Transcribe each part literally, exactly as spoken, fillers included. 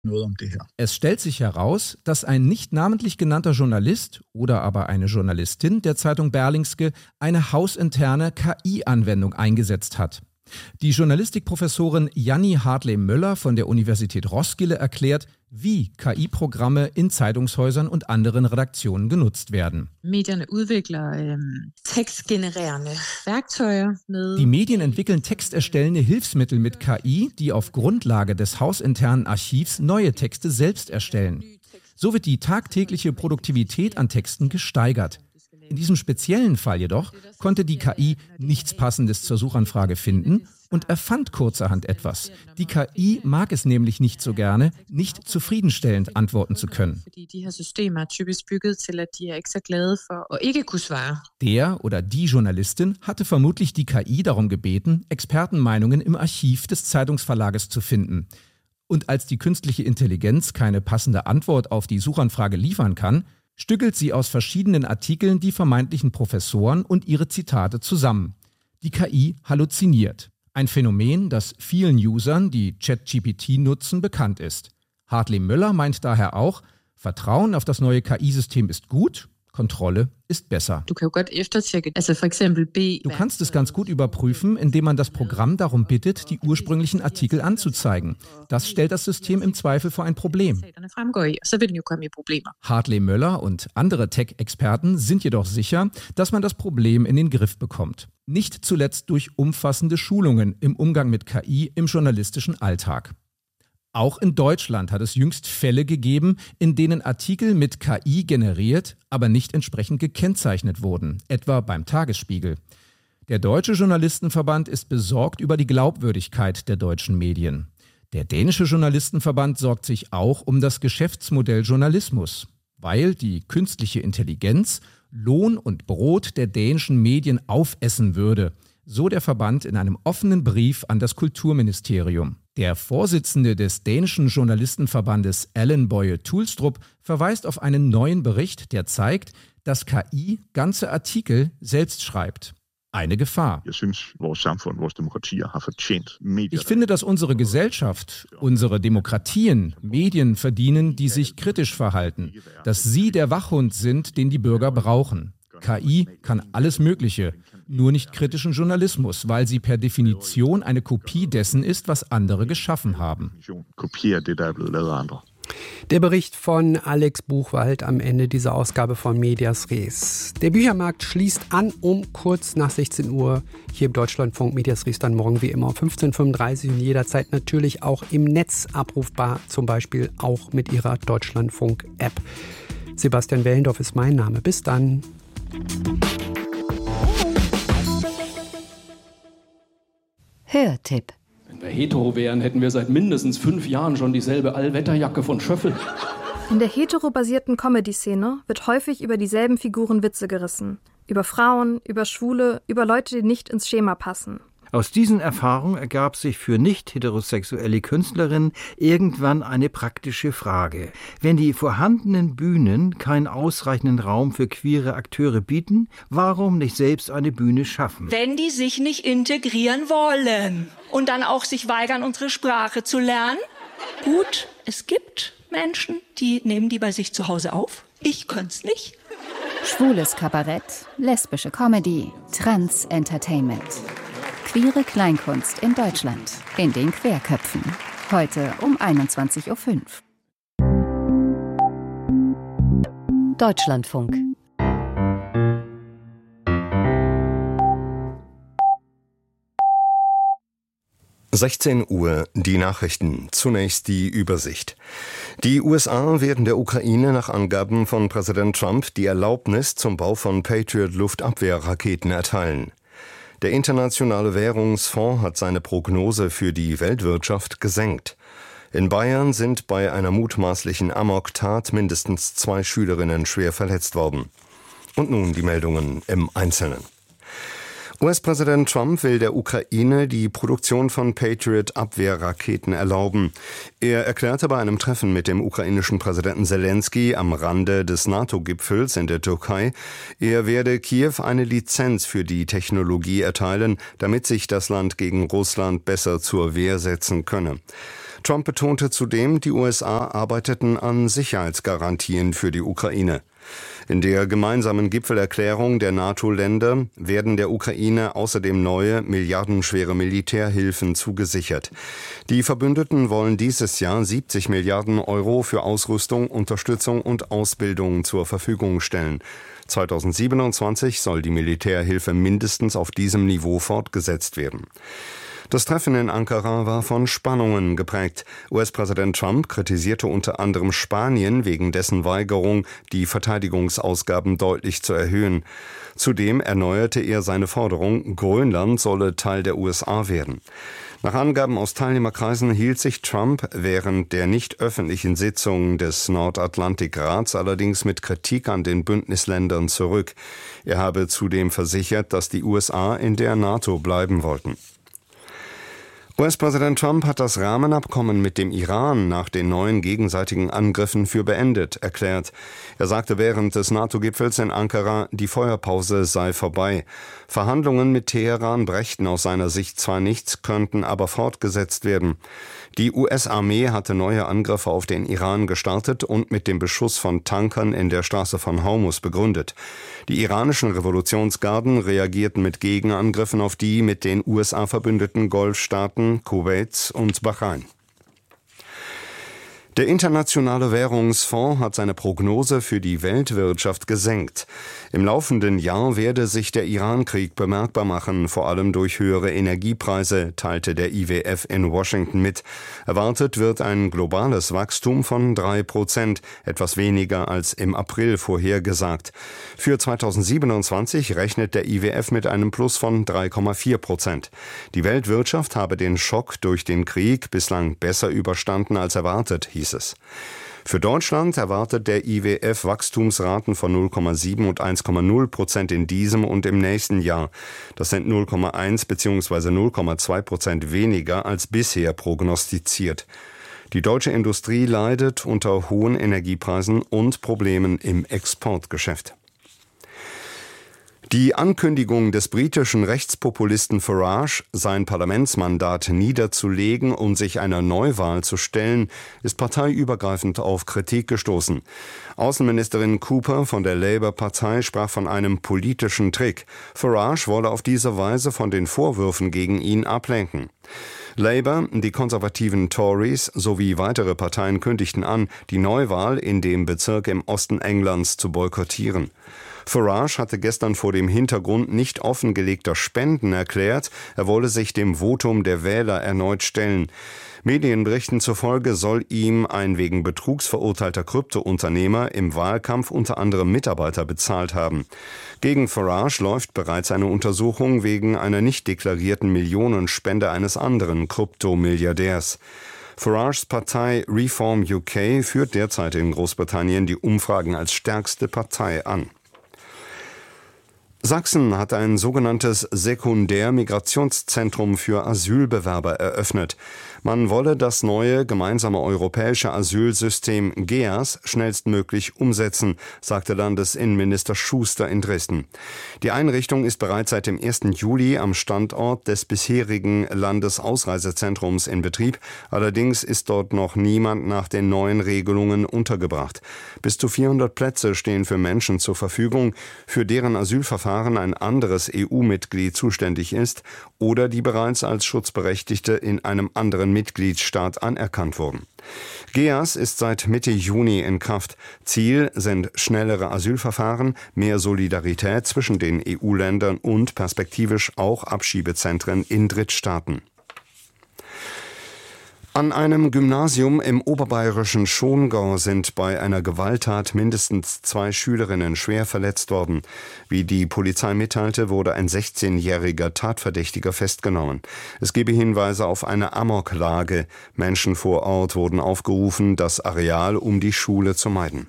Es stellt sich heraus, dass ein nicht namentlich genannter Journalist oder aber eine Journalistin der Zeitung Berlingske eine hausinterne K I-Anwendung eingesetzt hat. Die Journalistikprofessorin Janni Hartley-Möller von der Universität Roskilde erklärt, wie K I-Programme in Zeitungshäusern und anderen Redaktionen genutzt werden. Medierne udvikler ähm, textgenerierende Werkzeuge. Die Medien entwickeln texterstellende Hilfsmittel mit K I, die auf Grundlage des hausinternen Archivs neue Texte selbst erstellen. So wird die tagtägliche Produktivität an Texten gesteigert. In diesem speziellen Fall jedoch konnte die K I nichts Passendes zur Suchanfrage finden und erfand kurzerhand etwas. Die K I mag es nämlich nicht so gerne, nicht zufriedenstellend antworten zu können. Der oder die Journalistin hatte vermutlich die K I darum gebeten, Expertenmeinungen im Archiv des Zeitungsverlages zu finden. Und als die künstliche Intelligenz keine passende Antwort auf die Suchanfrage liefern kann, stückelt sie aus verschiedenen Artikeln die vermeintlichen Professoren und ihre Zitate zusammen. Die K I halluziniert. Ein Phänomen, das vielen Usern, die ChatGPT nutzen, bekannt ist. Hartley-Möller meint daher auch, Vertrauen auf das neue K I-System ist gut, Kontrolle ist besser. Du kannst es ganz gut überprüfen, indem man das Programm darum bittet, die ursprünglichen Artikel anzuzeigen. Das stellt das System im Zweifel vor ein Problem. Hartley-Möller und andere Tech-Experten sind jedoch sicher, dass man das Problem in den Griff bekommt. Nicht zuletzt durch umfassende Schulungen im Umgang mit K I im journalistischen Alltag. Auch in Deutschland hat es jüngst Fälle gegeben, in denen Artikel mit K I generiert, aber nicht entsprechend gekennzeichnet wurden, etwa beim Tagesspiegel. Der Deutsche Journalistenverband ist besorgt über die Glaubwürdigkeit der deutschen Medien. Der Dänische Journalistenverband sorgt sich auch um das Geschäftsmodell Journalismus, weil die künstliche Intelligenz Lohn und Brot der dänischen Medien aufessen würde, so der Verband in einem offenen Brief an das Kulturministerium. Der Vorsitzende des dänischen Journalistenverbandes Ellen Boye Tulstrup verweist auf einen neuen Bericht, der zeigt, dass K I ganze Artikel selbst schreibt. Eine Gefahr. Ich finde, dass unsere Gesellschaft, unsere Demokratien, Medien verdienen, die sich kritisch verhalten, dass sie der Wachhund sind, den die Bürger brauchen. K I kann alles Mögliche, nur nicht kritischen Journalismus, weil sie per Definition eine Kopie dessen ist, was andere geschaffen haben. Der Bericht von Alex Buchwald am Ende dieser Ausgabe von Medias Res. Der Büchermarkt schließt an um kurz nach sechzehn Uhr hier im Deutschlandfunk. Medias Res dann morgen wie immer um fünfzehn Uhr fünfunddreißig und jederzeit natürlich auch im Netz abrufbar, zum Beispiel auch mit Ihrer Deutschlandfunk-App. Sebastian Wellendorf ist mein Name. Bis dann. Hörtipp. Wenn wir hetero wären, hätten wir seit mindestens fünf Jahren schon dieselbe Allwetterjacke von Schöffel. In der hetero-basierten Comedy-Szene wird häufig über dieselben Figuren Witze gerissen. Über Frauen, über Schwule, über Leute, die nicht ins Schema passen. Aus diesen Erfahrungen ergab sich für nicht-heterosexuelle Künstlerinnen irgendwann eine praktische Frage. Wenn die vorhandenen Bühnen keinen ausreichenden Raum für queere Akteure bieten, warum nicht selbst eine Bühne schaffen? Wenn die sich nicht integrieren wollen und dann auch sich weigern, unsere Sprache zu lernen? Gut, es gibt Menschen, die nehmen die bei sich zu Hause auf. Ich könnte nicht. Schwules Kabarett, lesbische Comedy, Trans-Entertainment. Queere Kleinkunst in Deutschland, in den Querköpfen. Heute um einundzwanzig Uhr fünf. Deutschlandfunk. sechzehn Uhr, die Nachrichten. Zunächst die Übersicht. Die U S A werden der Ukraine nach Angaben von Präsident Trump die Erlaubnis zum Bau von Patriot-Luftabwehrraketen erteilen. Der Internationale Währungsfonds hat seine Prognose für die Weltwirtschaft gesenkt. In Bayern sind bei einer mutmaßlichen Amok-Tat mindestens zwei Schülerinnen schwer verletzt worden. Und nun die Meldungen im Einzelnen. U S-Präsident Trump will der Ukraine die Produktion von Patriot-Abwehrraketen erlauben. Er erklärte bei einem Treffen mit dem ukrainischen Präsidenten Selenskyj am Rande des NATO-Gipfels in der Türkei, er werde Kiew eine Lizenz für die Technologie erteilen, damit sich das Land gegen Russland besser zur Wehr setzen könne. Trump betonte zudem, die U S A arbeiteten an Sicherheitsgarantien für die Ukraine. In der gemeinsamen Gipfelerklärung der NATO-Länder werden der Ukraine außerdem neue, milliardenschwere Militärhilfen zugesichert. Die Verbündeten wollen dieses Jahr siebzig Milliarden Euro für Ausrüstung, Unterstützung und Ausbildung zur Verfügung stellen. zweitausendsiebenundzwanzig soll die Militärhilfe mindestens auf diesem Niveau fortgesetzt werden. Das Treffen in Ankara war von Spannungen geprägt. U S-Präsident Trump kritisierte unter anderem Spanien wegen dessen Weigerung, die Verteidigungsausgaben deutlich zu erhöhen. Zudem erneuerte er seine Forderung, Grönland solle Teil der U S A werden. Nach Angaben aus Teilnehmerkreisen hielt sich Trump während der nicht öffentlichen Sitzung des Nordatlantikrats allerdings mit Kritik an den Bündnisländern zurück. Er habe zudem versichert, dass die U S A in der NATO bleiben wollten. U S-Präsident Trump hat das Rahmenabkommen mit dem Iran nach den neuen gegenseitigen Angriffen für beendet erklärt. Er sagte während des NATO-Gipfels in Ankara, die Feuerpause sei vorbei. Verhandlungen mit Teheran brächten aus seiner Sicht zwar nichts, könnten aber fortgesetzt werden. Die U S-Armee hatte neue Angriffe auf den Iran gestartet und mit dem Beschuss von Tankern in der Straße von Hormuz begründet. Die iranischen Revolutionsgarden reagierten mit Gegenangriffen auf die mit den U S A verbündeten Golfstaaten Kuwait und Bahrain. Der Internationale Währungsfonds hat seine Prognose für die Weltwirtschaft gesenkt. Im laufenden Jahr werde sich der Iran-Krieg bemerkbar machen, vor allem durch höhere Energiepreise, teilte der I W F in Washington mit. Erwartet wird ein globales Wachstum von drei Prozent, etwas weniger als im April vorhergesagt. Für zweitausendsiebenundzwanzig rechnet der I W F mit einem Plus von drei Komma vier Prozent. Die Weltwirtschaft habe den Schock durch den Krieg bislang besser überstanden als erwartet, hieß es. Für Deutschland erwartet der I W F Wachstumsraten von null Komma sieben und eins Komma null Prozent in diesem und im nächsten Jahr. Das sind null Komma eins bzw. null Komma zwei Prozent weniger als bisher prognostiziert. Die deutsche Industrie leidet unter hohen Energiepreisen und Problemen im Exportgeschäft. Die Ankündigung des britischen Rechtspopulisten Farage, sein Parlamentsmandat niederzulegen und sich einer Neuwahl zu stellen, ist parteiübergreifend auf Kritik gestoßen. Außenministerin Cooper von der Labour-Partei sprach von einem politischen Trick. Farage wolle auf diese Weise von den Vorwürfen gegen ihn ablenken. Labour, die konservativen Tories sowie weitere Parteien kündigten an, die Neuwahl in dem Bezirk im Osten Englands zu boykottieren. Farage hatte gestern vor dem Hintergrund nicht offengelegter Spenden erklärt, er wolle sich dem Votum der Wähler erneut stellen. Medienberichten zufolge soll ihm ein wegen Betrugs verurteilter Kryptounternehmer im Wahlkampf unter anderem Mitarbeiter bezahlt haben. Gegen Farage läuft bereits eine Untersuchung wegen einer nicht deklarierten Millionenspende eines anderen Kryptomilliardärs. Farages Partei Reform U K führt derzeit in Großbritannien die Umfragen als stärkste Partei an. Sachsen hat ein sogenanntes Sekundärmigrationszentrum für Asylbewerber eröffnet. Man wolle das neue gemeinsame europäische Asylsystem G E A S schnellstmöglich umsetzen, sagte Landesinnenminister Schuster in Dresden. Die Einrichtung ist bereits seit dem ersten Juli am Standort des bisherigen Landesausreisezentrums in Betrieb. Allerdings ist dort noch niemand nach den neuen Regelungen untergebracht. Bis zu vierhundert Plätze stehen für Menschen zur Verfügung, für deren Asylverfahren ein anderes E U-Mitglied zuständig ist oder die bereits als Schutzberechtigte in einem anderen Mitgliedsstaat anerkannt wurden. G E A S ist seit Mitte Juni in Kraft. Ziel sind schnellere Asylverfahren, mehr Solidarität zwischen den E U-Ländern und perspektivisch auch Abschiebezentren in Drittstaaten. An einem Gymnasium im oberbayerischen Schongau sind bei einer Gewalttat mindestens zwei Schülerinnen schwer verletzt worden. Wie die Polizei mitteilte, wurde ein sechzehnjähriger Tatverdächtiger festgenommen. Es gebe Hinweise auf eine Amoklage. Menschen vor Ort wurden aufgerufen, das Areal um die Schule zu meiden.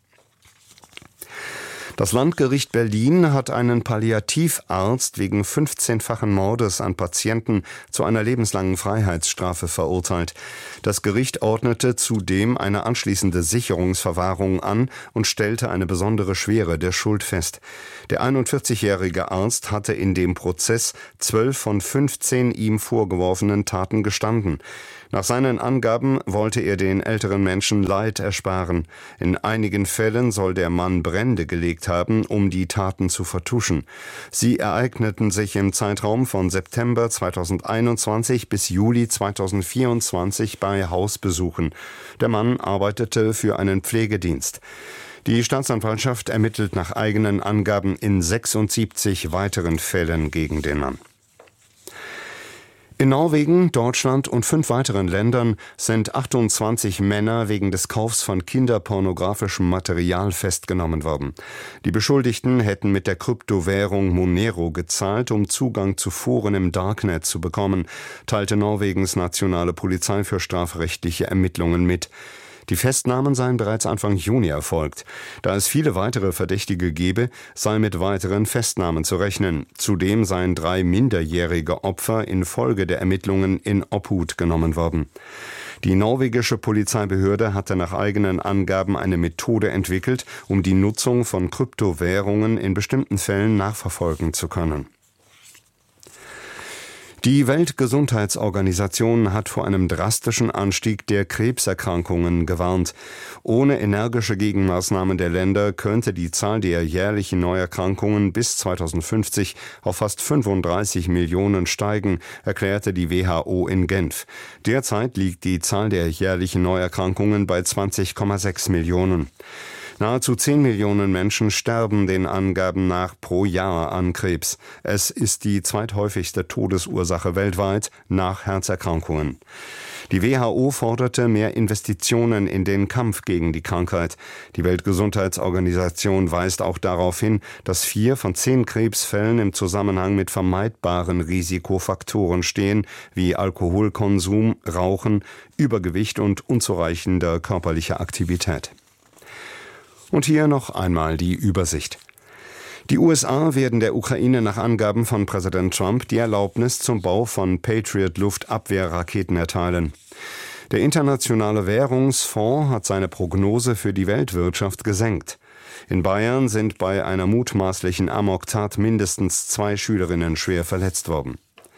Das Landgericht Berlin hat einen Palliativarzt wegen fünfzehnfachen Mordes an Patienten zu einer lebenslangen Freiheitsstrafe verurteilt. Das Gericht ordnete zudem eine anschließende Sicherungsverwahrung an und stellte eine besondere Schwere der Schuld fest. Der einundvierzigjährige Arzt hatte in dem Prozess zwölf von fünfzehn ihm vorgeworfenen Taten gestanden. Nach seinen Angaben wollte er den älteren Menschen Leid ersparen. In einigen Fällen soll der Mann Brände gelegt haben, um die Taten zu vertuschen. Sie ereigneten sich im Zeitraum von September zweitausendeinundzwanzig bis Juli zweitausendvierundzwanzig bei Hausbesuchen. Der Mann arbeitete für einen Pflegedienst. Die Staatsanwaltschaft ermittelt nach eigenen Angaben in sechsundsiebzig weiteren Fällen gegen den Mann. In Norwegen, Deutschland und fünf weiteren Ländern sind achtundzwanzig Männer wegen des Kaufs von kinderpornografischem Material festgenommen worden. Die Beschuldigten hätten mit der Kryptowährung Monero gezahlt, um Zugang zu Foren im Darknet zu bekommen, teilte Norwegens nationale Polizei für strafrechtliche Ermittlungen mit. Die Festnahmen seien bereits Anfang Juni erfolgt. Da es viele weitere Verdächtige gebe, sei mit weiteren Festnahmen zu rechnen. Zudem seien drei minderjährige Opfer infolge der Ermittlungen in Obhut genommen worden. Die norwegische Polizeibehörde hatte nach eigenen Angaben eine Methode entwickelt, um die Nutzung von Kryptowährungen in bestimmten Fällen nachverfolgen zu können. Die Weltgesundheitsorganisation hat vor einem drastischen Anstieg der Krebserkrankungen gewarnt. Ohne energische Gegenmaßnahmen der Länder könnte die Zahl der jährlichen Neuerkrankungen bis zweitausendfünfzig auf fast fünfunddreißig Millionen steigen, erklärte die W H O in Genf. Derzeit liegt die Zahl der jährlichen Neuerkrankungen bei zwanzig Komma sechs Millionen. Nahezu zehn Millionen Menschen sterben den Angaben nach pro Jahr an Krebs. Es ist die zweithäufigste Todesursache weltweit nach Herzerkrankungen. Die W H O forderte mehr Investitionen in den Kampf gegen die Krankheit. Die Weltgesundheitsorganisation weist auch darauf hin, dass vier von zehn Krebsfällen im Zusammenhang mit vermeidbaren Risikofaktoren stehen, wie Alkoholkonsum, Rauchen, Übergewicht und unzureichender körperlicher Aktivität. Und hier noch einmal die Übersicht. Die U S A werden der Ukraine nach Angaben von Präsident Trump die Erlaubnis zum Bau von Patriot-Luftabwehrraketen erteilen. Der Internationale Währungsfonds hat seine Prognose für die Weltwirtschaft gesenkt. In Bayern sind bei einer mutmaßlichen Amoktat mindestens zwei Schülerinnen schwer verletzt worden.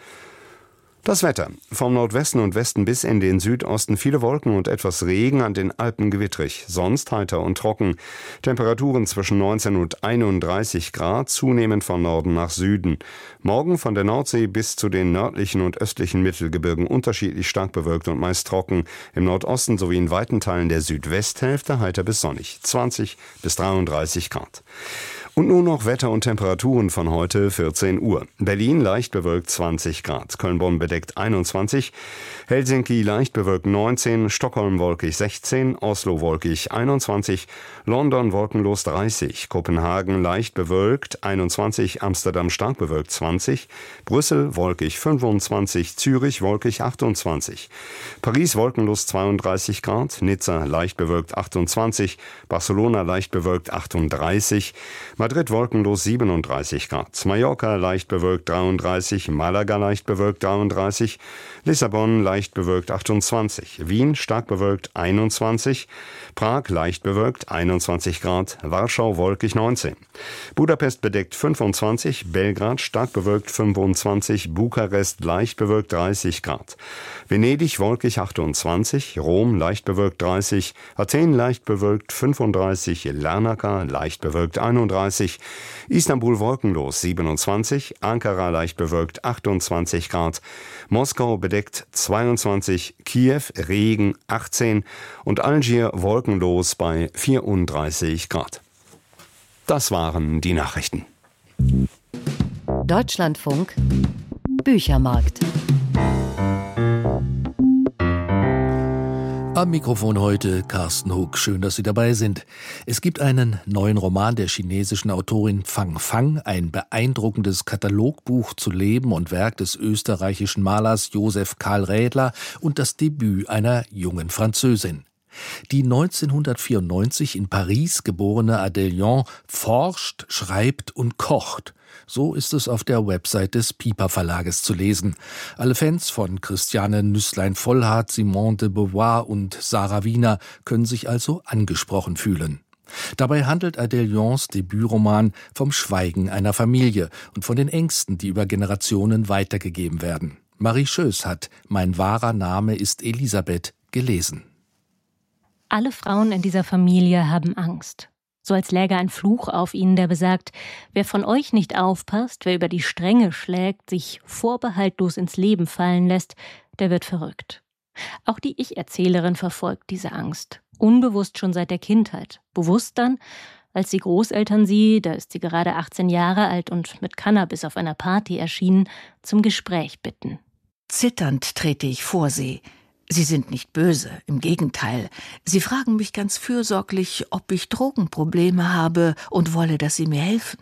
Das Wetter. Vom Nordwesten und Westen bis in den Südosten viele Wolken und etwas Regen, an den Alpen gewittrig. Sonst heiter und trocken. Temperaturen zwischen neunzehn und einunddreißig Grad, zunehmend von Norden nach Süden. Morgen von der Nordsee bis zu den nördlichen und östlichen Mittelgebirgen unterschiedlich stark bewölkt und meist trocken. Im Nordosten sowie in weiten Teilen der Südwesthälfte heiter bis sonnig. zwanzig bis dreiunddreißig Grad. Und nun noch Wetter und Temperaturen von heute vierzehn Uhr. Berlin leicht bewölkt zwanzig Grad, Köln-Bonn bedeckt einundzwanzig, Helsinki leicht bewölkt neunzehn, Stockholm wolkig sechzehn, Oslo wolkig einundzwanzig, London wolkenlos dreißig, Kopenhagen leicht bewölkt einundzwanzig, Amsterdam stark bewölkt zwanzig, Brüssel wolkig fünfundzwanzig, Zürich wolkig achtundzwanzig, Paris wolkenlos zweiunddreißig Grad, Nizza leicht bewölkt achtundzwanzig, Barcelona leicht bewölkt achtunddreißig, Madrid wolkenlos siebenunddreißig Grad, Mallorca leicht bewölkt dreiunddreißig, Malaga leicht bewölkt dreiunddreißig, Lissabon leicht bewölkt achtundzwanzig, Wien stark bewölkt einundzwanzig, Prag leicht bewölkt einundzwanzig Grad, Warschau wolkig neunzehn, Budapest bedeckt fünfundzwanzig, Belgrad stark bewölkt fünfundzwanzig, Bukarest leicht bewölkt dreißig Grad, Venedig wolkig achtundzwanzig, Rom leicht bewölkt dreißig, Athen leicht bewölkt fünfunddreißig, Larnaca leicht bewölkt einunddreißig, Istanbul wolkenlos siebenundzwanzig, Ankara leicht bewölkt achtundzwanzig Grad, Moskau bedeckt zweiundzwanzig, Kiew Regen achtzehn und Algier wolkenlos bei vierunddreißig Grad. Das waren die Nachrichten. Deutschlandfunk Büchermarkt. Am Mikrofon heute Carsten Huck. Schön, dass Sie dabei sind. Es gibt einen neuen Roman der chinesischen Autorin Fang Fang, ein beeindruckendes Katalogbuch zu Leben und Werk des österreichischen Malers Josef Karl Rädler und das Debüt einer jungen Französin. Die neunzehnhundertvierundneunzig in Paris geborene Adèle Yon forscht, schreibt und kocht. So ist es auf der Website des Piper Verlages zu lesen. Alle Fans von Christiane Nüsslein-Vollhardt, Simone de Beauvoir und Sarah Wiener können sich also angesprochen fühlen. Dabei handelt Adèle Yons Debütroman vom Schweigen einer Familie und von den Ängsten, die über Generationen weitergegeben werden. Marie Schöß hat »Mein wahrer Name ist Elisabeth« gelesen. Alle Frauen in dieser Familie haben Angst. So als läge ein Fluch auf ihnen, der besagt, wer von euch nicht aufpasst, wer über die Stränge schlägt, sich vorbehaltlos ins Leben fallen lässt, der wird verrückt. Auch die Ich-Erzählerin verfolgt diese Angst, unbewusst schon seit der Kindheit, bewusst dann, als die Großeltern sie, da ist sie gerade achtzehn Jahre alt und mit Cannabis auf einer Party erschienen, zum Gespräch bitten. Zitternd trete ich vor sie. Sie sind nicht böse, im Gegenteil. Sie fragen mich ganz fürsorglich, ob ich Drogenprobleme habe und wolle, dass sie mir helfen.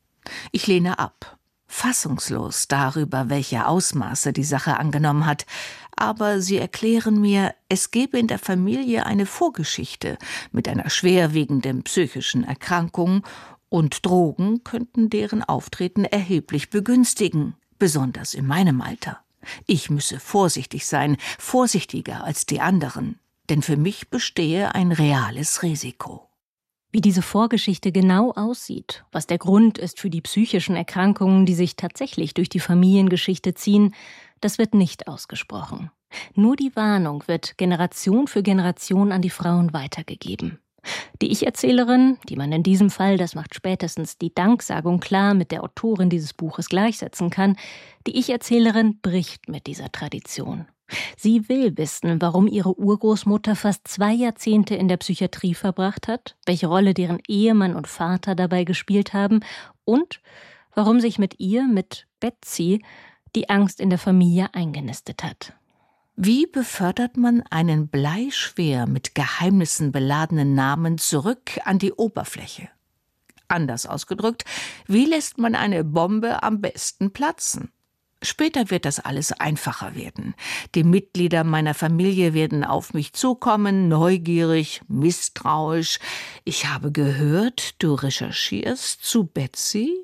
Ich lehne ab, fassungslos darüber, welche Ausmaße die Sache angenommen hat. Aber sie erklären mir, es gebe in der Familie eine Vorgeschichte mit einer schwerwiegenden psychischen Erkrankung und Drogen könnten deren Auftreten erheblich begünstigen, besonders in meinem Alter. Ich müsse vorsichtig sein, vorsichtiger als die anderen, denn für mich bestehe ein reales Risiko. Wie diese Vorgeschichte genau aussieht, was der Grund ist für die psychischen Erkrankungen, die sich tatsächlich durch die Familiengeschichte ziehen, das wird nicht ausgesprochen. Nur die Warnung wird Generation für Generation an die Frauen weitergegeben. Die Ich-Erzählerin, die man in diesem Fall, das macht spätestens die Danksagung klar, mit der Autorin dieses Buches gleichsetzen kann, die Ich-Erzählerin bricht mit dieser Tradition. Sie will wissen, warum ihre Urgroßmutter fast zwei Jahrzehnte in der Psychiatrie verbracht hat, welche Rolle deren Ehemann und Vater dabei gespielt haben und warum sich mit ihr, mit Betsy, die Angst in der Familie eingenistet hat. Wie befördert man einen bleischwer mit Geheimnissen beladenen Namen zurück an die Oberfläche? Anders ausgedrückt, wie lässt man eine Bombe am besten platzen? Später wird das alles einfacher werden. Die Mitglieder meiner Familie werden auf mich zukommen, neugierig, misstrauisch. Ich habe gehört, du recherchierst zu Betsy?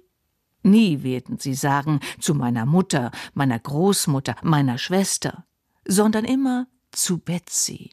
Nie werden sie sagen, zu meiner Mutter, meiner Großmutter, meiner Schwester, sondern immer zu Betsy.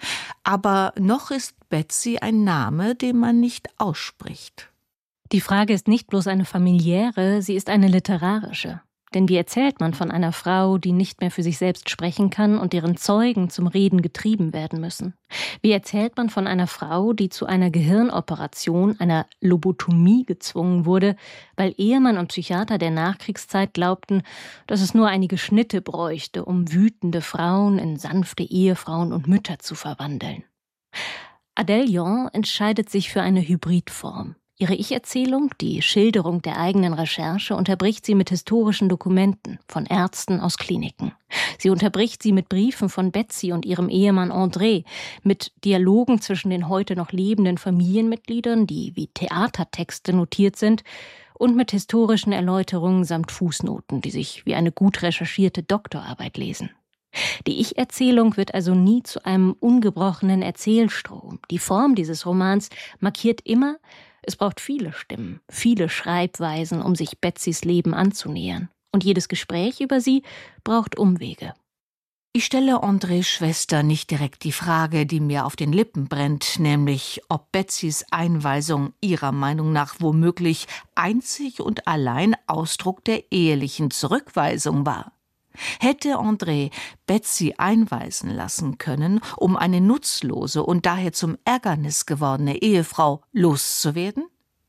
Aber noch ist Betsy ein Name, den man nicht ausspricht. Die Frage ist nicht bloß eine familiäre, sie ist eine literarische. Denn wie erzählt man von einer Frau, die nicht mehr für sich selbst sprechen kann und deren Zeugen zum Reden getrieben werden müssen? Wie erzählt man von einer Frau, die zu einer Gehirnoperation, einer Lobotomie gezwungen wurde, weil Ehemann und Psychiater der Nachkriegszeit glaubten, dass es nur einige Schnitte bräuchte, um wütende Frauen in sanfte Ehefrauen und Mütter zu verwandeln? Adele Yon entscheidet sich für eine Hybridform. Ihre Ich-Erzählung, die Schilderung der eigenen Recherche, unterbricht sie mit historischen Dokumenten von Ärzten aus Kliniken. Sie unterbricht sie mit Briefen von Betsy und ihrem Ehemann André, mit Dialogen zwischen den heute noch lebenden Familienmitgliedern, die wie Theatertexte notiert sind, und mit historischen Erläuterungen samt Fußnoten, die sich wie eine gut recherchierte Doktorarbeit lesen. Die Ich-Erzählung wird also nie zu einem ungebrochenen Erzählstrom. Die Form dieses Romans markiert immer, es braucht viele Stimmen, viele Schreibweisen, um sich Betsys Leben anzunähern. Und jedes Gespräch über sie braucht Umwege. Ich stelle Andrés Schwester nicht direkt die Frage, die mir auf den Lippen brennt, nämlich ob Betsys Einweisung ihrer Meinung nach womöglich einzig und allein Ausdruck der ehelichen Zurückweisung war. Hätte André Betsy einweisen lassen können, um eine nutzlose und daher zum Ärgernis gewordene Ehefrau loszuwerden?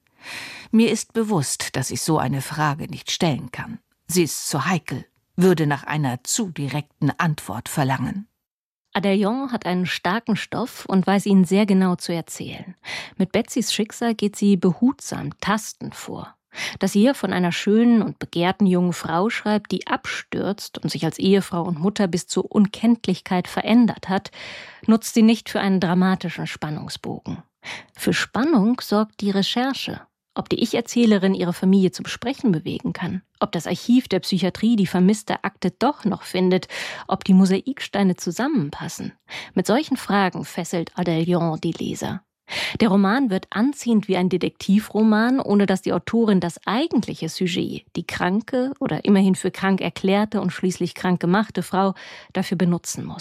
Mir ist bewusst, dass ich so eine Frage nicht stellen kann. Sie ist zu heikel, würde nach einer zu direkten Antwort verlangen. Adele Yon hat einen starken Stoff und weiß ihn sehr genau zu erzählen. Mit Betsys Schicksal geht sie behutsam, tastend vor. Dass sie hier von einer schönen und begehrten jungen Frau schreibt, die abstürzt und sich als Ehefrau und Mutter bis zur Unkenntlichkeit verändert hat, nutzt sie nicht für einen dramatischen Spannungsbogen. Für Spannung sorgt die Recherche. Ob die Ich-Erzählerin ihre Familie zum Sprechen bewegen kann, ob das Archiv der Psychiatrie die vermisste Akte doch noch findet, ob die Mosaiksteine zusammenpassen. Mit solchen Fragen fesselt Adele Yon die Leser. Der Roman wird anziehend wie ein Detektivroman, ohne dass die Autorin das eigentliche Sujet, die kranke oder immerhin für krank erklärte und schließlich krank gemachte Frau, dafür benutzen muss.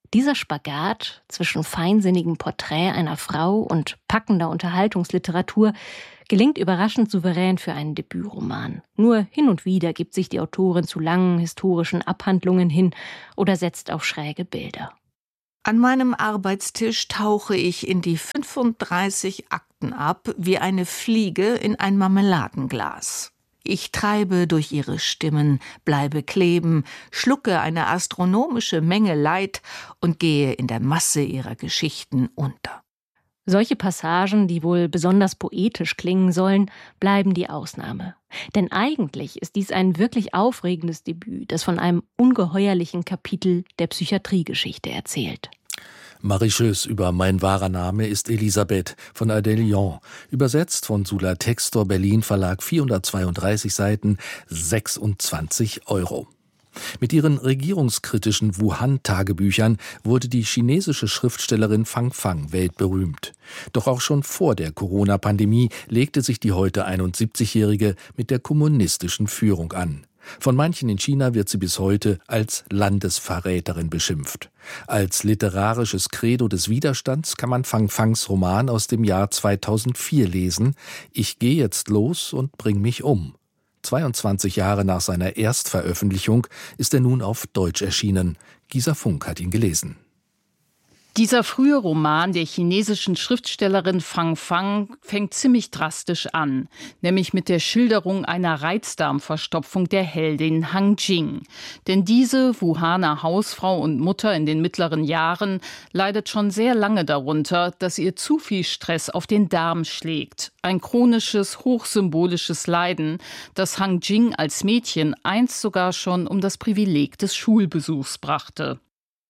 Dieser Spagat zwischen feinsinnigem Porträt einer Frau und packender Unterhaltungsliteratur gelingt überraschend souverän für einen Debütroman. Nur hin und wieder gibt sich die Autorin zu langen historischen Abhandlungen hin oder setzt auf schräge Bilder. An meinem Arbeitstisch tauche ich in die fünfunddreißig Akten ab, wie eine Fliege in ein Marmeladenglas. Ich treibe durch ihre Stimmen, bleibe kleben, schlucke eine astronomische Menge Leid und gehe in der Masse ihrer Geschichten unter. Solche Passagen, die wohl besonders poetisch klingen sollen, bleiben die Ausnahme. Denn eigentlich ist dies ein wirklich aufregendes Debüt, das von einem ungeheuerlichen Kapitel der Psychiatriegeschichte erzählt. Marie-Schöß über Mein wahrer Name ist Elisabeth von Adèle Lyon. Übersetzt von Sula Textor, Berlin Verlag, vierhundertzweiunddreißig Seiten, sechsundzwanzig Euro. Mit ihren regierungskritischen Wuhan-Tagebüchern wurde die chinesische Schriftstellerin Fang Fang weltberühmt. Doch auch schon vor der Corona-Pandemie legte sich die heute einundsiebzigjährige mit der kommunistischen Führung an. Von manchen in China wird sie bis heute als Landesverräterin beschimpft. Als literarisches Credo des Widerstands kann man Fang Fangs Roman aus dem Jahr zweitausendvier lesen, »Ich gehe jetzt los und bring mich um«. zweiundzwanzig Jahre nach seiner Erstveröffentlichung ist er nun auf Deutsch erschienen. Gisa Funk hat ihn gelesen. Dieser frühe Roman der chinesischen Schriftstellerin Fang Fang fängt ziemlich drastisch an, nämlich mit der Schilderung einer Reizdarmverstopfung der Heldin Han Jing. Denn diese Wuhaner Hausfrau und Mutter in den mittleren Jahren leidet schon sehr lange darunter, dass ihr zu viel Stress auf den Darm schlägt. Ein chronisches, hochsymbolisches Leiden, das Han Jing als Mädchen einst sogar schon um das Privileg des Schulbesuchs brachte.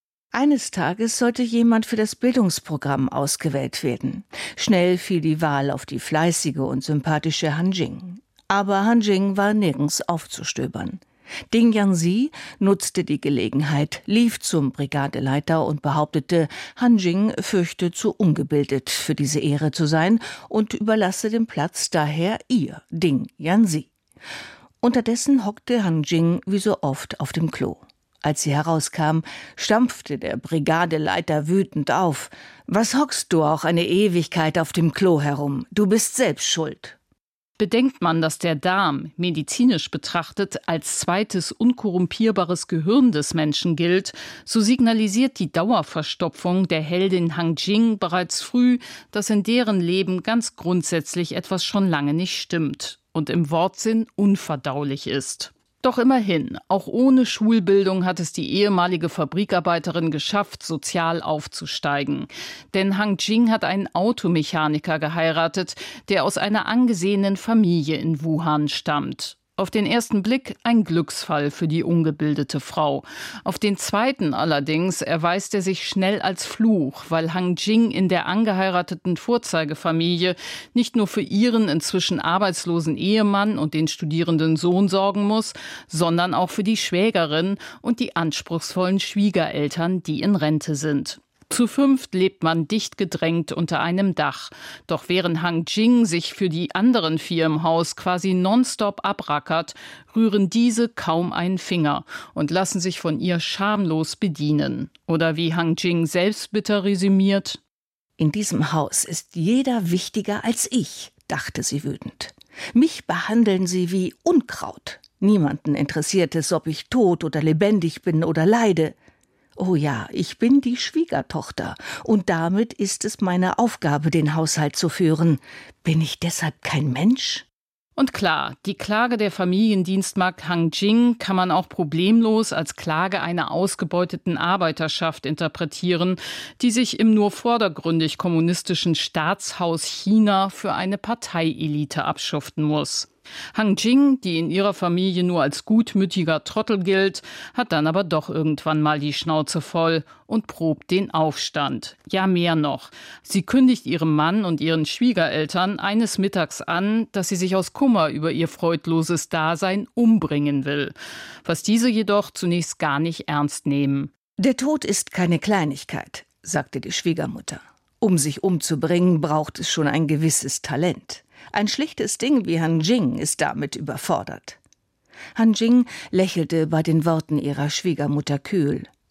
Eines Tages sollte jemand für das Bildungsprogramm ausgewählt werden. Schnell fiel die Wahl auf die fleißige und sympathische Han Jing. Aber Han Jing war nirgends aufzustöbern. Ding Yanzi nutzte die Gelegenheit, lief zum Brigadeleiter und behauptete, Han Jing fürchte zu ungebildet für diese Ehre zu sein und überlasse den Platz daher ihr, Ding Yanzi. Unterdessen hockte Han Jing wie so oft auf dem Klo. Als sie herauskam, stampfte der Brigadeleiter wütend auf. »Was hockst du auch eine Ewigkeit auf dem Klo herum? Du bist selbst schuld.« Bedenkt man, dass der Darm, medizinisch betrachtet, als zweites unkorrumpierbares Gehirn des Menschen gilt, so signalisiert die Dauerverstopfung der Heldin Han Jing bereits früh, dass in deren Leben ganz grundsätzlich etwas schon lange nicht stimmt und im Wortsinn unverdaulich ist. Doch immerhin, auch ohne Schulbildung hat es die ehemalige Fabrikarbeiterin geschafft, sozial aufzusteigen. Denn Han Jing hat einen Automechaniker geheiratet, der aus einer angesehenen Familie in Wuhan stammt. Auf den ersten Blick ein Glücksfall für die ungebildete Frau. Auf den zweiten allerdings erweist er sich schnell als Fluch, weil Han Jing in der angeheirateten Vorzeigefamilie nicht nur für ihren inzwischen arbeitslosen Ehemann und den studierenden Sohn sorgen muss, sondern auch für die Schwägerin und die anspruchsvollen Schwiegereltern, die in Rente sind. Zu fünft lebt man dicht gedrängt unter einem Dach. Doch während Han Jing sich für die anderen vier im Haus quasi nonstop abrackert, rühren diese kaum einen Finger und lassen sich von ihr schamlos bedienen. Oder wie Han Jing selbst bitter resümiert: »In diesem Haus ist jeder wichtiger als ich«, dachte sie wütend. »Mich behandeln sie wie Unkraut. Niemanden interessiert es, ob ich tot oder lebendig bin oder leide. Oh ja, ich bin die Schwiegertochter und damit ist es meine Aufgabe, den Haushalt zu führen. Bin ich deshalb kein Mensch?« Und klar, die Klage der Familiendienstmagd Han Jing kann man auch problemlos als Klage einer ausgebeuteten Arbeiterschaft interpretieren, die sich im nur vordergründig kommunistischen Staatshaus China für eine Parteielite abschuften muss. Han Jing, die in ihrer Familie nur als gutmütiger Trottel gilt, hat dann aber doch irgendwann mal die Schnauze voll und probt den Aufstand. Ja, mehr noch. Sie kündigt ihrem Mann und ihren Schwiegereltern eines Mittags an, dass sie sich aus Kummer über ihr freudloses Dasein umbringen will, was diese jedoch zunächst gar nicht ernst nehmen. »Der Tod ist keine Kleinigkeit«, sagte die Schwiegermutter. »Um sich umzubringen, braucht es schon ein gewisses Talent. Ein schlichtes Ding wie Han Jing ist damit überfordert.« Han Jing lächelte bei den Worten ihrer Schwiegermutter kühl. So,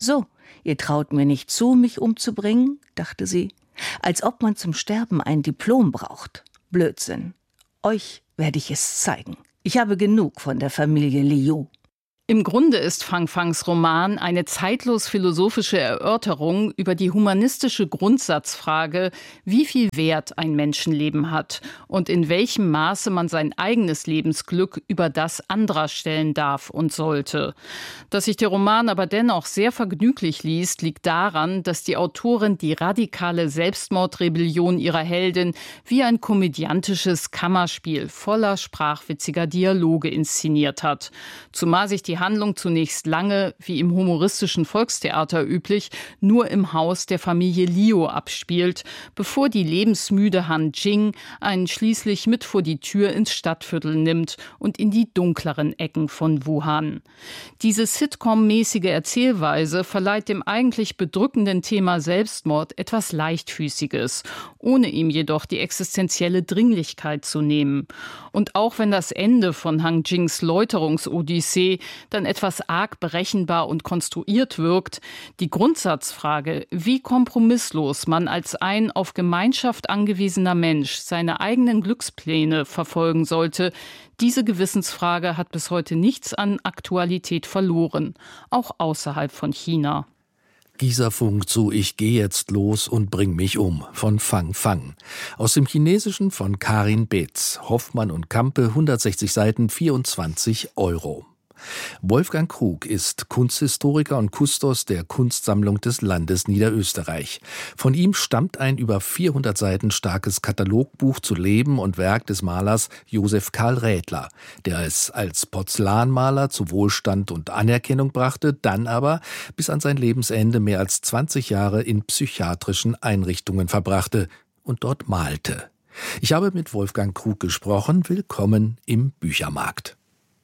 Ihr traut mir nicht zu, mich umzubringen, dachte sie, als ob man zum Sterben ein Diplom braucht. Blödsinn. Euch werde ich es zeigen. Ich habe genug von der Familie Liu. Im Grunde ist Fang Fangs Roman eine zeitlos philosophische Erörterung über die humanistische Grundsatzfrage, wie viel Wert ein Menschenleben hat und in welchem Maße man sein eigenes Lebensglück über das anderer stellen darf und sollte. Dass sich der Roman aber dennoch sehr vergnüglich liest, liegt daran, dass die Autorin die radikale Selbstmordrebellion ihrer Heldin wie ein komödiantisches Kammerspiel voller sprachwitziger Dialoge inszeniert hat. Zumal sich die Die Handlung zunächst lange, wie im humoristischen Volkstheater üblich, nur im Haus der Familie Liu abspielt, bevor die lebensmüde Han Jing einen schließlich mit vor die Tür ins Stadtviertel nimmt und in die dunkleren Ecken von Wuhan. Diese Sitcom-mäßige Erzählweise verleiht dem eigentlich bedrückenden Thema Selbstmord etwas Leichtfüßiges, ohne ihm jedoch die existenzielle Dringlichkeit zu nehmen. Und auch wenn das Ende von Han Jings Läuterungsodyssee dann etwas arg berechenbar und konstruiert wirkt, die Grundsatzfrage, wie kompromisslos man als ein auf Gemeinschaft angewiesener Mensch seine eigenen Glückspläne verfolgen sollte, diese Gewissensfrage hat bis heute nichts an Aktualität verloren, auch außerhalb von China. Gisafunk zu Ich gehe jetzt los und bring mich um von Fang Fang. Aus dem Chinesischen von Karin Beetz. Hoffmann und Campe, hundertsechzig Seiten, vierundzwanzig Euro. Wolfgang Krug ist Kunsthistoriker und Kustos der Kunstsammlung des Landes Niederösterreich. Von ihm stammt ein über vierhundert Seiten starkes Katalogbuch zu Leben und Werk des Malers Josef Karl Rädler, der es als Porzellanmaler zu Wohlstand und Anerkennung brachte, dann aber bis an sein Lebensende mehr als zwanzig Jahre in psychiatrischen Einrichtungen verbrachte und dort malte. Ich habe mit Wolfgang Krug gesprochen. Willkommen im Büchermarkt.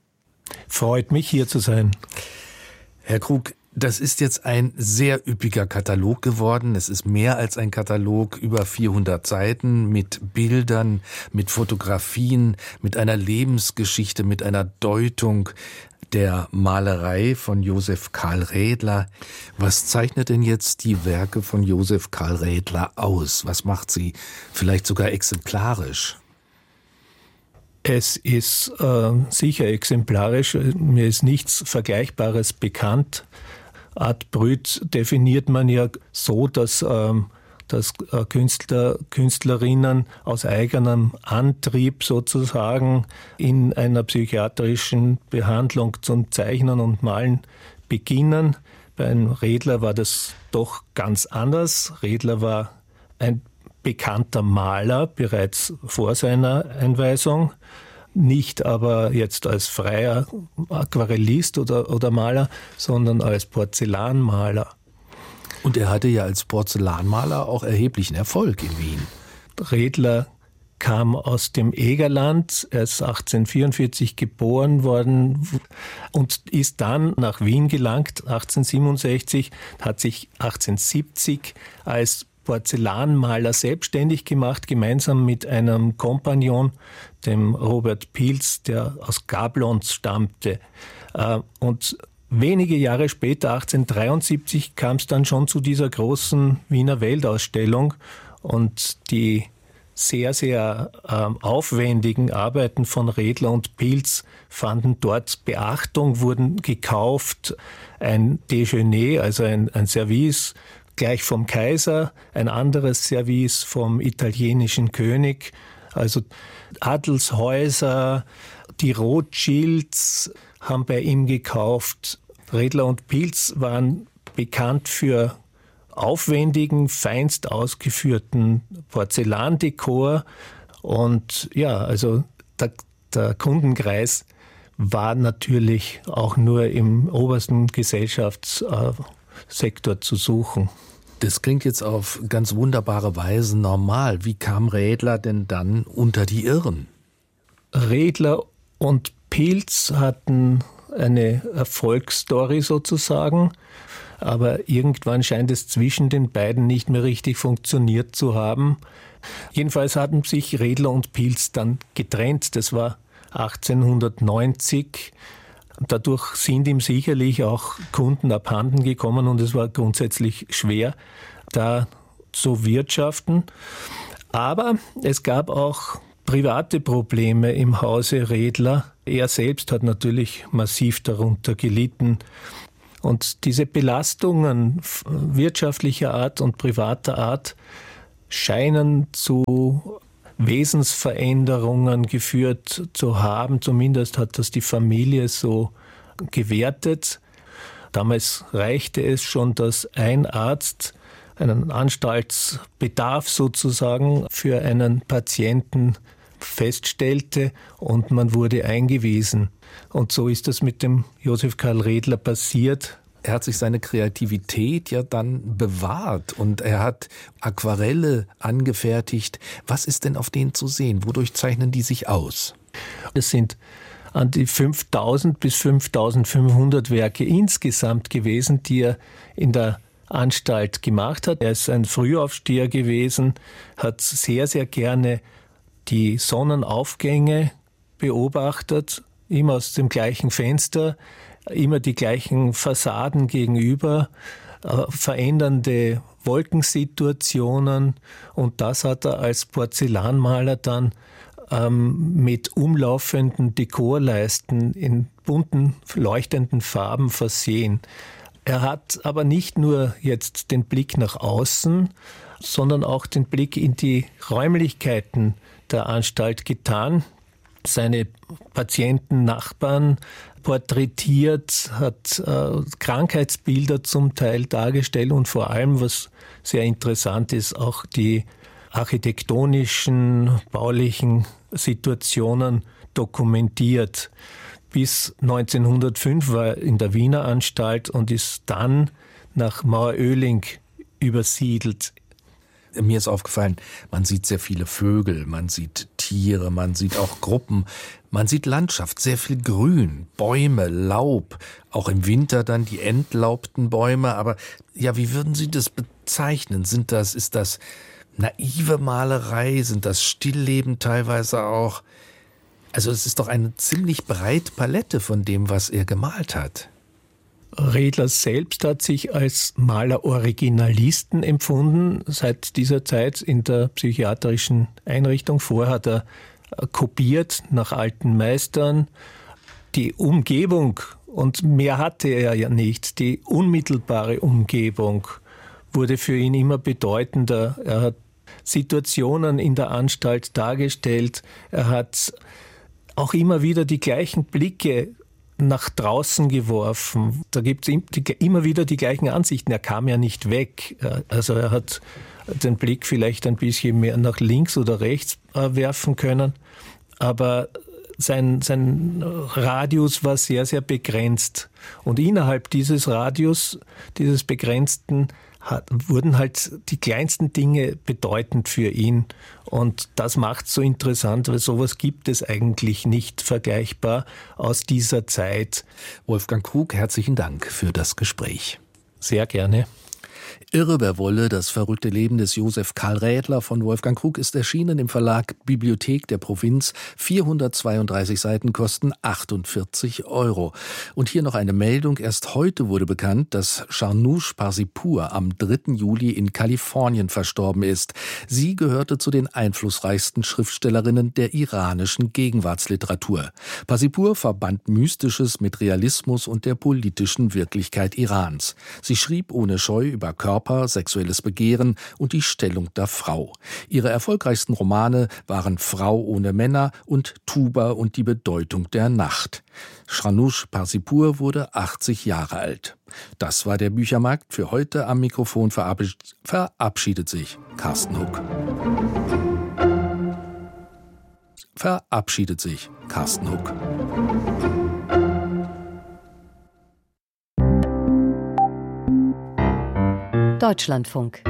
Freut mich, hier zu sein. Herr Krug, das ist jetzt ein sehr üppiger Katalog geworden. Es ist mehr als ein Katalog, über vierhundert Seiten mit Bildern, mit Fotografien, mit einer Lebensgeschichte, mit einer Deutung der Malerei von Josef Karl Rädler. Was zeichnet denn jetzt die Werke von Josef Karl Rädler aus? Was macht sie vielleicht sogar exemplarisch? Es ist äh, sicher exemplarisch. Mir ist nichts Vergleichbares bekannt. Art Brut definiert man ja so, dass, ähm, dass äh, Künstler, Künstlerinnen aus eigenem Antrieb sozusagen in einer psychiatrischen Behandlung zum Zeichnen und Malen beginnen. Beim Rädler war das doch ganz anders. Rädler war ein bekannter Maler bereits vor seiner Einweisung, nicht aber jetzt als freier Aquarellist oder, oder Maler, sondern als Porzellanmaler. Und er hatte ja als Porzellanmaler auch erheblichen Erfolg in Wien. Rädler kam aus dem Egerland, er ist achtzehnhundertvierundvierzig geboren worden und ist dann nach Wien gelangt, achtzehnhundertsiebenundsechzig, hat sich achtzehnhundertsiebzig als Porzellanmaler selbstständig gemacht, gemeinsam mit einem Kompagnon, dem Robert Pilz, der aus Gablons stammte. Und wenige Jahre später, achtzehnhundertdreiundsiebzig, kam es dann schon zu dieser großen Wiener Weltausstellung und die sehr, sehr aufwendigen Arbeiten von Rädler und Pilz fanden dort Beachtung, wurden gekauft. Ein Déjeuner, also ein, ein Service, gleich vom Kaiser, ein anderes Service vom italienischen König, also Adelshäuser, die Rothschilds haben bei ihm gekauft. Rädler und Pilz waren bekannt für aufwendigen, feinst ausgeführten Porzellandekor und ja, also der, der Kundenkreis war natürlich auch nur im obersten Gesellschaftssektor zu suchen. Das klingt jetzt auf ganz wunderbare Weise normal. Wie kam Rädler denn dann unter die Irren? Rädler und Pilz hatten eine Erfolgsstory sozusagen, aber irgendwann scheint es zwischen den beiden nicht mehr richtig funktioniert zu haben. Jedenfalls hatten sich Rädler und Pilz dann getrennt. Das war achtzehnhundertneunzig. Dadurch sind ihm sicherlich auch Kunden abhanden gekommen und es war grundsätzlich schwer, da zu wirtschaften. Aber es gab auch private Probleme im Hause Redler. Er selbst hat natürlich massiv darunter gelitten. Und diese Belastungen wirtschaftlicher Art und privater Art scheinen zu Wesensveränderungen geführt zu haben. Zumindest hat das die Familie so gewertet. Damals reichte es schon, dass ein Arzt einen Anstaltsbedarf sozusagen für einen Patienten feststellte und man wurde eingewiesen. Und so ist das mit dem Josef Karl Redler passiert. Er hat sich seine Kreativität ja dann bewahrt und er hat Aquarelle angefertigt. Was ist denn auf denen zu sehen? Wodurch zeichnen die sich aus? Es sind an die fünftausend bis fünftausendfünfhundert Werke insgesamt gewesen, die er in der Anstalt gemacht hat. Er ist ein Frühaufsteher gewesen, hat sehr, sehr gerne die Sonnenaufgänge beobachtet, immer aus dem gleichen Fenster, immer die gleichen Fassaden gegenüber, äh, verändernde Wolkensituationen und das hat er als Porzellanmaler dann ähm, mit umlaufenden Dekorleisten in bunten, leuchtenden Farben versehen. Er hat aber nicht nur jetzt den Blick nach außen, sondern auch den Blick in die Räumlichkeiten der Anstalt getan. Seine Patienten, Nachbarn porträtiert, hat äh, Krankheitsbilder zum Teil dargestellt und vor allem, was sehr interessant ist, auch die architektonischen, baulichen Situationen dokumentiert. Bis neunzehnhundertfünf war er in der Wiener Anstalt und ist dann nach Maueröhling übersiedelt. Mir ist aufgefallen, man sieht sehr viele Vögel, man sieht Tiere, man sieht auch Gruppen, man sieht Landschaft, sehr viel Grün, Bäume, Laub, auch im Winter dann die entlaubten Bäume. Aber ja, wie würden Sie das bezeichnen? Sind das, ist das naive Malerei? Sind das Stillleben teilweise auch? Also es ist doch eine ziemlich breite Palette von dem, was er gemalt hat. Redler selbst hat sich als Maler-Originalisten empfunden seit dieser Zeit in der psychiatrischen Einrichtung. Vorher hat er kopiert nach alten Meistern. Die Umgebung, und mehr hatte er ja nicht, die unmittelbare Umgebung wurde für ihn immer bedeutender. Er hat Situationen in der Anstalt dargestellt. Er hat auch immer wieder die gleichen Blicke nach draußen geworfen. Da gibt es immer wieder die gleichen Ansichten. Er kam ja nicht weg. Also er hat den Blick vielleicht ein bisschen mehr nach links oder rechts werfen können. Aber sein, sein Radius war sehr, sehr begrenzt. Und innerhalb dieses Radius, dieses begrenzten, hat, wurden halt die kleinsten Dinge bedeutend für ihn. Und das macht es so interessant, weil sowas gibt es eigentlich nicht vergleichbar aus dieser Zeit. Wolfgang Krug, herzlichen Dank für das Gespräch. Sehr gerne. Irre wer wolle, das verrückte Leben des Josef Karl Redler von Wolfgang Krug ist erschienen im Verlag Bibliothek der Provinz. vierhundertzweiunddreißig Seiten kosten achtundvierzig Euro. Und hier noch eine Meldung. Erst heute wurde bekannt, dass Charnoush Parsipur am dritten Juli in Kalifornien verstorben ist. Sie gehörte zu den einflussreichsten Schriftstellerinnen der iranischen Gegenwartsliteratur. Parsipur verband Mystisches mit Realismus und der politischen Wirklichkeit Irans. Sie schrieb ohne Scheu über Körper, sexuelles Begehren und die Stellung der Frau. Ihre erfolgreichsten Romane waren Frau ohne Männer und Tuba und die Bedeutung der Nacht. Charnoush Parsipur wurde achtzig Jahre alt. Das war der Büchermarkt für heute. Am Mikrofon verabschiedet sich Carsten Huck. Verabschiedet sich Carsten Huck. Deutschlandfunk.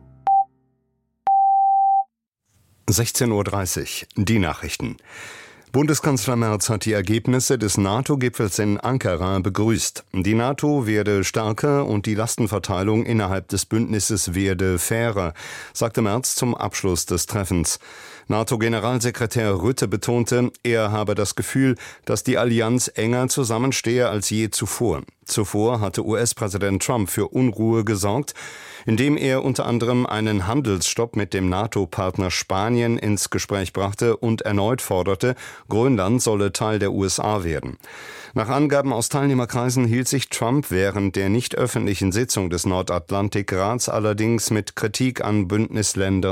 sechzehn Uhr dreißig, die Nachrichten. Bundeskanzler Merz hat die Ergebnisse des NATO-Gipfels in Ankara begrüßt. Die NATO werde stärker und die Lastenverteilung innerhalb des Bündnisses werde fairer, sagte Merz zum Abschluss des Treffens. NATO-Generalsekretär Rutte betonte, er habe das Gefühl, dass die Allianz enger zusammenstehe als je zuvor. Zuvor hatte U S-Präsident Trump für Unruhe gesorgt, indem er unter anderem einen Handelsstopp mit dem NATO-Partner Spanien ins Gespräch brachte und erneut forderte, Grönland solle Teil der U S A werden. Nach Angaben aus Teilnehmerkreisen hielt sich Trump während der nicht öffentlichen Sitzung des Nordatlantikrats allerdings mit Kritik an Bündnisländern